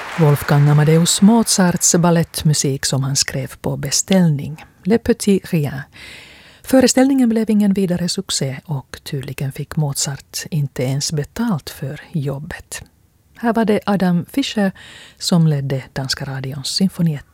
Wolfgang Amadeus Mozarts ballettmusik som han skrev på beställning, Le Petit Rien. Föreställningen blev ingen vidare succé och tydligen fick Mozart inte ens betalt för jobbet. Här var det Adam Fischer som ledde Danska radions symfoniett